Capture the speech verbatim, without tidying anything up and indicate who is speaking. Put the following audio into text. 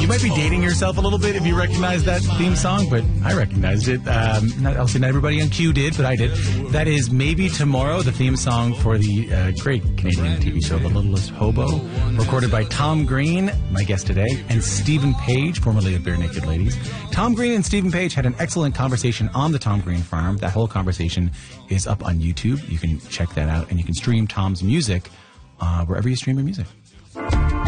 Speaker 1: You might be dating yourself a little bit if you recognize that theme song, but I recognized it. Um, not, obviously, not everybody on Q did, but I did. That is Maybe Tomorrow, the theme song for the uh, great Canadian T V show The Littlest Hobo, recorded by Tom Green, my guest today, and Stephen Page, formerly of Bare Naked Ladies. Tom Green and Stephen Page had an excellent conversation on the Tom Green farm. That whole conversation is up on YouTube. You can check that out, and you can stream Tom's music uh, wherever you stream your music.